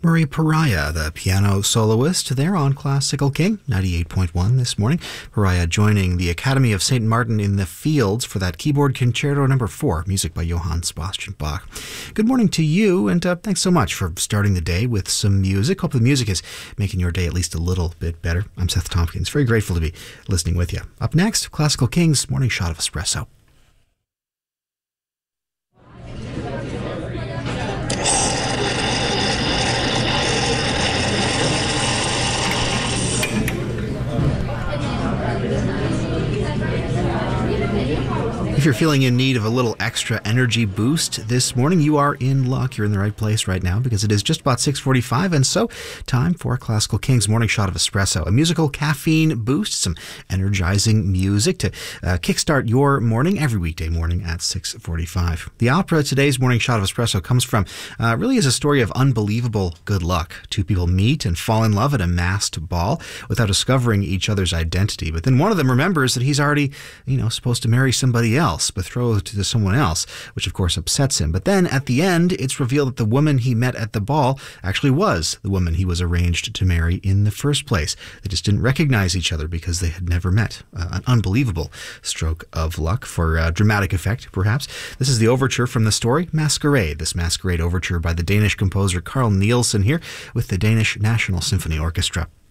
Murray Pariah, the piano soloist, there on Classical King 98.1 this morning. Pariah joining the Academy of St. Martin in the Fields for that keyboard concerto number 4, music by Johann Sebastian Bach. Good morning to you, and thanks so much for starting the day with some music. Hope the music is making your day at least a little bit better. I'm Seth Tompkins, very grateful to be listening with you. Up next, Classical King's Morning Shot of Espresso. If you're feeling in need of a little extra energy boost this morning, you are in luck. You're in the right place right now because it is just about 6:45, and so time for Classical King's Morning Shot of Espresso, a musical caffeine boost, some energizing music to kickstart your morning every weekday morning at 6:45. The opera today's Morning Shot of Espresso comes from really is a story of unbelievable good luck. Two people meet and fall in love at a masked ball without discovering each other's identity, but then one of them remembers that he's already, supposed to marry somebody else, betrothed to someone else, which of course upsets him. But then at the end, it's revealed that the woman he met at the ball actually was the woman he was arranged to marry in the first place. They just didn't recognize each other because they had never met. An unbelievable stroke of luck for dramatic effect, perhaps. This is the overture from the story Masquerade. This Masquerade overture by the Danish composer Carl Nielsen here with the Danish National Symphony Orchestra.